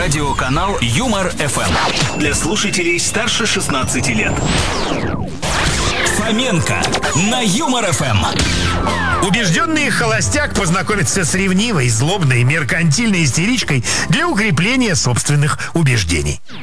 Радиоканал Юмор ФМ. Для слушателей старше 16 лет. Фоменко на Юмор ФМ. Убежденный холостяк познакомится с ревнивой, злобной, меркантильной истеричкой для укрепления собственных убеждений.